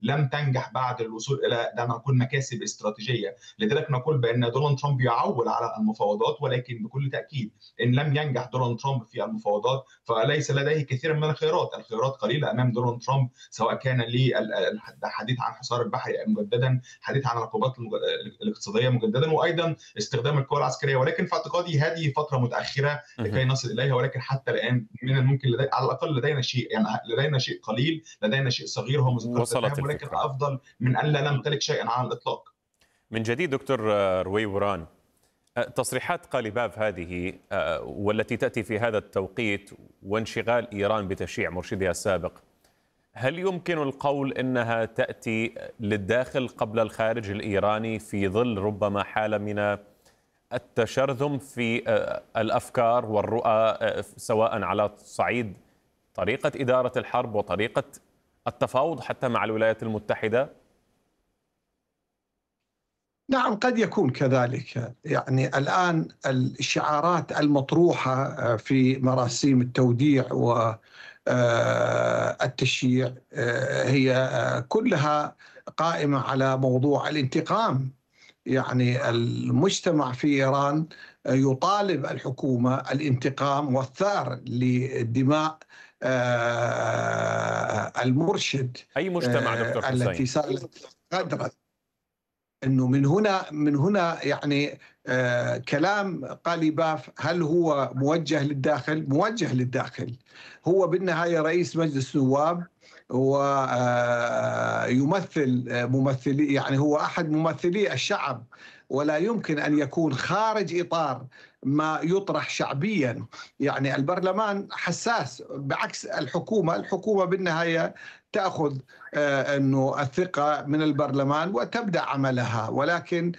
لم تنجح بعد الوصول إلى ده نقول مكاسب استراتيجية. لذلك نقول بأن دونالد ترامب يعول على المفاوضات، ولكن بكل تأكيد إن لم ينجح دونالد ترامب في المفاوضات فليس لديه كثير من الخيارات قليلة أمام دونالد ترامب، سواء كان للحديث عن حصار البحري مجددا، الحديث عن العقوبات الاقتصادية مجددا، وأيضا استخدام القوى العسكرية. ولكن في اعتقادي هذه فترة متأخرة لكي نصل إليها، ولكن حتى الآن من الممكن على الأقل لدينا شيء، يعني لدينا شيء قليل، لدينا شيء صغير هو مذكرة وصلت الذهب، ولكن الفكرة. أفضل من أن لا نمتلك شيئا على الإطلاق. من جديد دكتور رويوران، تصريحات قاليباف هذه والتي تأتي في هذا التوقيت وانشغال إيران بتشييع مرشدها السابق، هل يمكن القول أنها تأتي للداخل قبل الخارج الإيراني في ظل ربما حالة من التشرذم في الأفكار والرؤى، سواء على صعيد طريقة إدارة الحرب وطريقة التفاوض حتى مع الولايات المتحدة؟ نعم، قد يكون كذلك. يعني الآن الشعارات المطروحة في مراسيم التوديع والتشييع هي كلها قائمة على موضوع الانتقام. يعني المجتمع في إيران يطالب الحكومة الانتقام والثار لدماء المرشد أي مجتمع دكتور التي حسين؟ سالت قدرا انه من هنا يعني كلام قاليباف هل هو موجه للداخل؟ موجه للداخل. هو بالنهايه رئيس مجلس نواب ويمثل ممثلي، يعني هو احد ممثلي الشعب، ولا يمكن ان يكون خارج اطار ما يطرح شعبيا. يعني البرلمان حساس بعكس الحكومه بالنهايه تأخذ أنه الثقة من البرلمان وتبدأ عملها، ولكن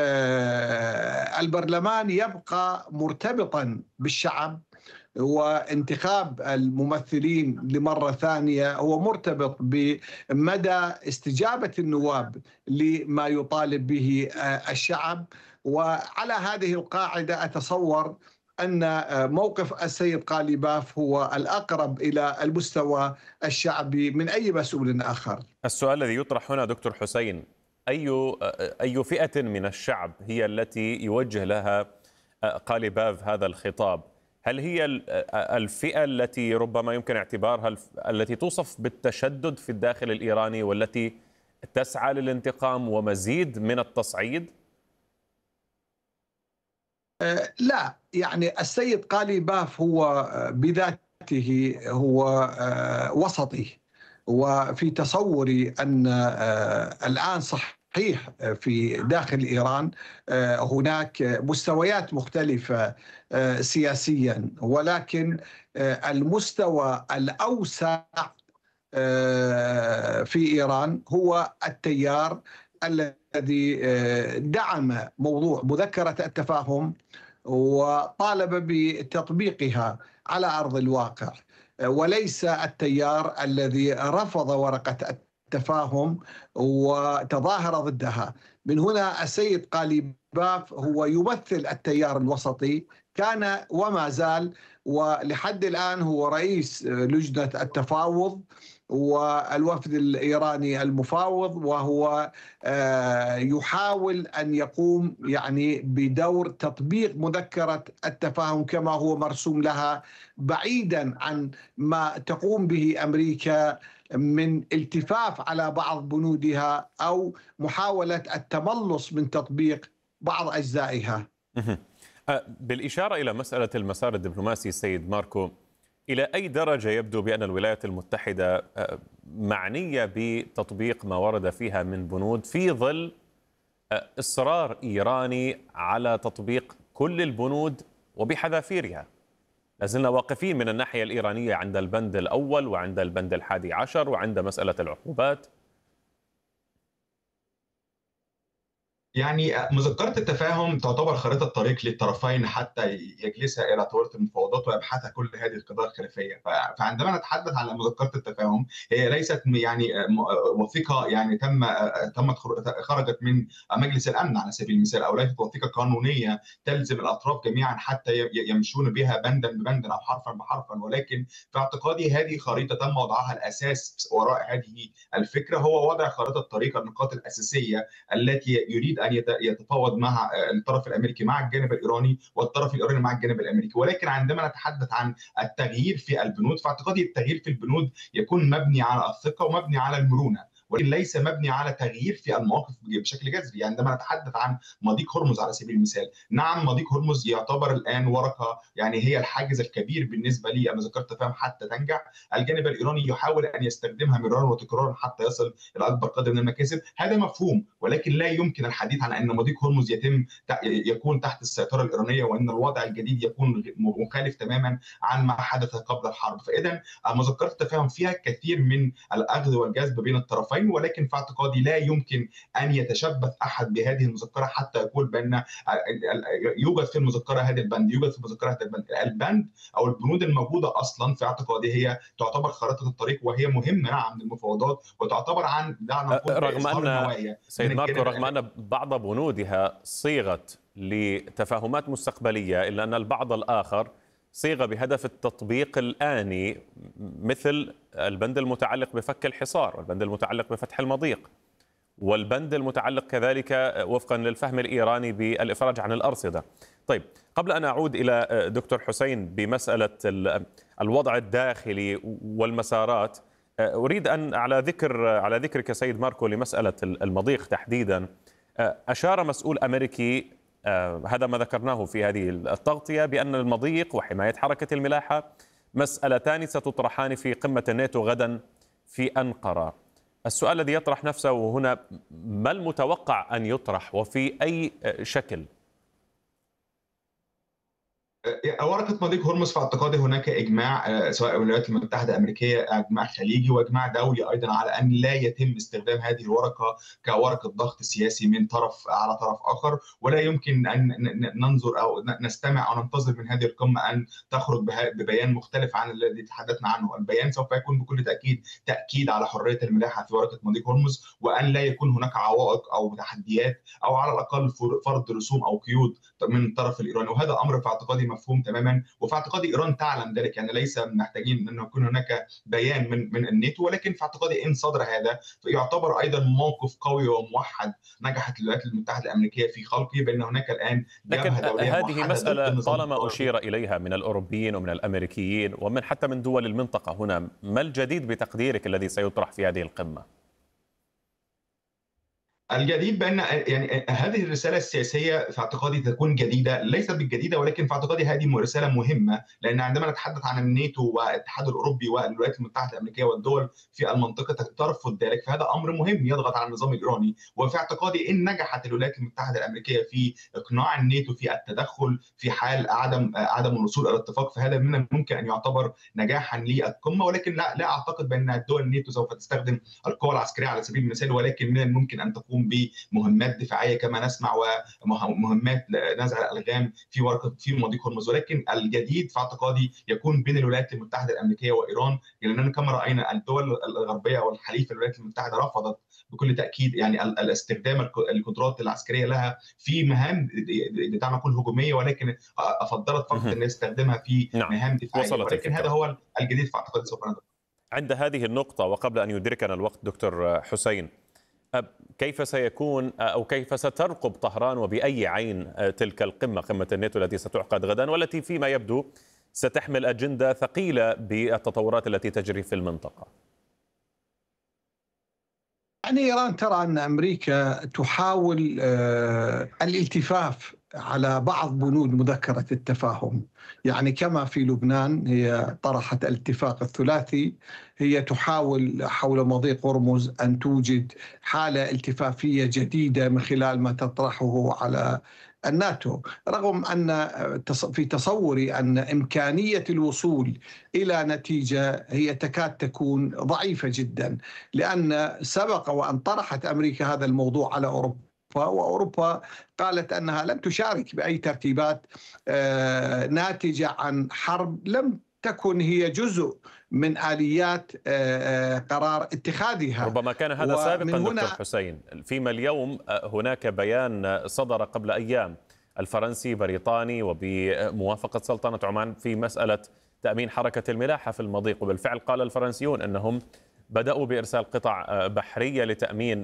البرلمان يبقى مرتبطا بالشعب، وانتخاب الممثلين لمرة ثانية هو مرتبط بمدى استجابة النواب لما يطالب به الشعب. وعلى هذه القاعدة أتصور أن موقف السيد قاليباف هو الأقرب إلى المستوى الشعبي من أي مسؤول آخر. السؤال الذي يطرح هنا دكتور حسين، أي فئة من الشعب هي التي يوجه لها قاليباف هذا الخطاب؟ هل هي الفئة التي ربما يمكن اعتبارها التي توصف بالتشدد في الداخل الإيراني والتي تسعى للانتقام ومزيد من التصعيد؟ لا، يعني السيد قاليباف هو بذاته هو وسطي، وفي تصوري أن الآن صحيح في داخل إيران هناك مستويات مختلفة سياسيا، ولكن المستوى الأوسع في إيران هو التيار الذي دعم موضوع مذكرة التفاهم وطالب بتطبيقها على أرض الواقع، وليس التيار الذي رفض ورقة التفاهم وتظاهر ضدها. من هنا السيد قاليباف هو يمثل التيار الوسطي، كان وما زال، ولحد الآن هو رئيس لجنة التفاوض والوفد الإيراني المفاوض، وهو يحاول أن يقوم يعني بدور تطبيق مذكرة التفاهم كما هو مرسوم لها، بعيدا عن ما تقوم به أمريكا من التفاف على بعض بنودها أو محاولة التملص من تطبيق بعض أجزائها. بالإشارة إلى مسألة المسار الدبلوماسي سيد ماركو، إلى أي درجة يبدو بأن الولايات المتحدة معنية بتطبيق ما ورد فيها من بنود في ظل إصرار إيراني على تطبيق كل البنود وبحذافيرها؟ لازلنا واقفين من الناحية الإيرانية عند البند الأول وعند البند 11 وعند مسألة العقوبات. يعني مذكرة التفاهم تعتبر خريطة طريق للطرفين حتى يجلسا إلى طاولة المفاوضات ويبحثا كل هذه القضايا الخلافية. فعندما نتحدث على مذكرة التفاهم، هي ليست يعني وثيقة يعني خرجت من مجلس الأمن على سبيل المثال، أو ليست وثيقة قانونية تلزم الأطراف جميعا حتى يمشون بها بندا ببند أو حرفا بحرفا، ولكن في اعتقادي هذه خريطة تم وضعها. الأساس وراء هذه الفكرة هو وضع خريطة طريق النقاط الأساسية التي يريد ان يتفاوض مع الطرف الامريكي مع الجانب الايراني، والطرف الايراني مع الجانب الامريكي. ولكن عندما نتحدث عن التغيير في البنود، فاعتقادي التغيير في البنود يكون مبني على الثقه ومبني على المرونه، ولكن ليس مبني على تغيير في المواقف بشكل جذري. يعني عندما نتحدث عن مضيق هرمز على سبيل المثال، نعم مضيق هرمز يعتبر الان ورقه، يعني هي الحاجز الكبير بالنسبه لمذكره التفاهم حتى تنجح. الجانب الايراني يحاول ان يستخدمها مرارا وتكرارا حتى يصل الى اكبر قدر من المكاسب، هذا مفهوم، ولكن لا يمكن الحديث عن ان مضيق هرمز يكون تحت السيطره الايرانيه، وان الوضع الجديد يكون مخالف تماما عن ما حدث قبل الحرب. فاذا مذكره التفاهم فيها كثير من الاخذ والجذب بين الطرفين، ولكن في اعتقادي لا يمكن ان يتشبث احد بهذه المذكره حتى يقول بان يوجد في المذكره هذا البند، يوجد في المذكره هذا البند او البنود الموجوده اصلا. في اعتقادي هي تعتبر خريطه الطريق، وهي مهمه نعم للمفاوضات، وتعتبر عن دعنا نقول رغم اظهار أن النوايا سيد ماركو، رغم أن بعض بنودها صيغت لتفاهمات مستقبلية، إلا أن البعض الآخر صيغة بهدف التطبيق الآني، مثل البند المتعلق بفك الحصار، والبند المتعلق بفتح المضيق، والبند المتعلق كذلك وفقا للفهم الإيراني بالإفراج عن الأرصدة. طيب، قبل أن أعود إلى دكتور حسين بمسألة الوضع الداخلي والمسارات، أريد أن على ذكرك سيد ماركو لمسألة المضيق تحديدا، أشار مسؤول أمريكي، هذا ما ذكرناه في هذه التغطية، بأن المضيق وحماية حركة الملاحة مسألتان ستطرحان في قمة الناتو غدا في أنقرة. السؤال الذي يطرح نفسه هنا، ما المتوقع أن يطرح وفي أي شكل؟ ورقة مضيق هرمز في اعتقادي هناك إجماع، سواء الولايات المتحدة الأمريكية، إجماع خليجي وإجماع دولي أيضا، على أن لا يتم استخدام هذه الورقة كورقة ضغط سياسي من طرف على طرف آخر، ولا يمكن أن ننظر أو نستمع أو ننتظر من هذه القمة أن تخرج ببيان مختلف عن الذي تحدثنا عنه. البيان سوف يكون بكل تأكيد على حرية الملاحة في ورقة مضيق هرمز، وأن لا يكون هناك عوائق أو تحديات، أو على الأقل فرض رسوم أو قيود من الطرف الإيراني. وهذا أمر في اعتقادي مفهوم تماما، وفي اعتقادي ايران تعلم ذلك. يعني ليس محتاجين ان يكون هناك بيان من الناتو، ولكن في اعتقادي ان صدر هذا فيعتبر ايضا موقف قوي وموحد نجحت الولايات المتحده الامريكيه في خلقه، بان هناك الان لكن جبهه دوليه هذه موحده مسألة طالما أشير إليها من الأوروبيين ومن الأمريكيين ومن حتى من دول المنطقة هنا، ما الجديد بتقديرك الذي سيطرح في هذه القمة؟ الجديد بان يعني هذه الرساله السياسيه في اعتقادي تكون جديده، ليست بالجديده، ولكن في اعتقادي هذه رساله مهمه، لان عندما نتحدث عن الناتو والاتحاد الاوروبي والولايات المتحده الامريكيه والدول في المنطقه ترفض ذلك، فهذا امر مهم يضغط على النظام الايراني. وفي اعتقادي ان نجحت الولايات المتحده الامريكيه في اقناع الناتو في التدخل في حال عدم الوصول الى اتفاق، فهذا من الممكن ان يعتبر نجاحا للقمه. ولكن لا اعتقد بان الدول الناتو سوف تستخدم القوى العسكريه على سبيل المثال، ولكن من الممكن ان تقوم بمهمات دفاعيه كما نسمع، ومهمات نزع الالغام في مضيق هرمز. ولكن الجديد في اعتقادي يكون بين الولايات المتحده الامريكيه وايران، لاننا كما راينا الدول الغربيه والحليف الولايات المتحده رفضت بكل تاكيد يعني الاستخدام القدرات العسكريه لها في مهام دعنا نقول هجوميه، ولكن افضلت فقط ان تستخدمها في مهام دفاعيه. ولكن هذا هو الجديد في اعتقادي. سوف ندرك عند هذه النقطه، وقبل ان يدركنا الوقت دكتور حسين، كيف سيكون أو كيف سترقب طهران وبأي عين تلك القمة، قمة الناتو التي ستعقد غدا، والتي فيما يبدو ستحمل أجندة ثقيلة بالتطورات التي تجري في المنطقة؟ يعني إيران ترى أن أمريكا تحاول الالتفاف على بعض بنود مذكرة التفاهم. يعني كما في لبنان هي طرحت الاتفاق الثلاثي، هي تحاول حول مضيق هرمز أن توجد حالة التفافية جديدة من خلال ما تطرحه على الناتو، رغم أن في تصوري أن إمكانية الوصول إلى نتيجة هي تكاد تكون ضعيفة جدا، لأن سبق وأن طرحت أمريكا هذا الموضوع على أوروبا أوروبا، وأوروبا قالت أنها لن تشارك بأي ترتيبات ناتجة عن حرب لم تكن هي جزء من آليات قرار اتخاذها. ربما كان هذا سابقا دكتور حسين، فيما اليوم هناك بيان صدر قبل أيام الفرنسي بريطاني وبموافقة سلطنة عمان في مسألة تأمين حركة الملاحة في المضيق، وبالفعل قال الفرنسيون أنهم بدأوا بإرسال قطع بحرية لتأمين